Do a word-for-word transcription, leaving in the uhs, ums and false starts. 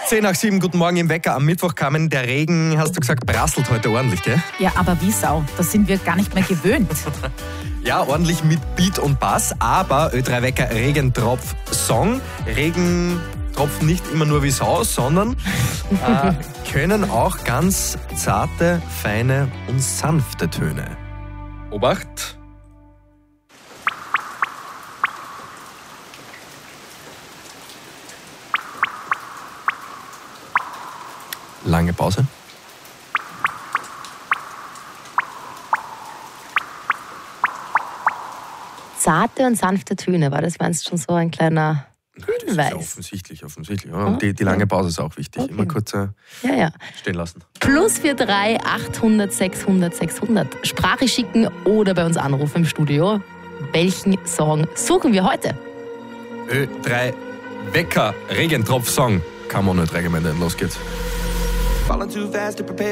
Zehn nach sieben, guten Morgen im Wecker. Am Mittwoch kam der Regen, hast du gesagt, prasselt heute ordentlich, gell? Ja, aber wie Sau, das sind wir gar nicht mehr gewöhnt. Ja, ordentlich mit Beat und Bass, aber Ö drei Wecker Regentropf-Song. Regen tropfen nicht immer nur wie Sau, sondern äh, können auch ganz zarte, feine und sanfte Töne. Obacht! Lange Pause. Zarte und sanfte Töne, war das meinst du schon so ein kleiner Hinweis? Das ist ja offensichtlich, offensichtlich. Und die, die lange Pause ist auch wichtig. Okay. Immer kurz äh, Ja, ja. stehen lassen. Plus vier drei achthundert sechshundert sechshundert. Sprache schicken oder bei uns anrufen im Studio. Welchen Song suchen wir heute? Ö drei Wecker Regentropf-Song. Come on, Ö drei Gemeinde, los geht's. Falling too fast to prepare.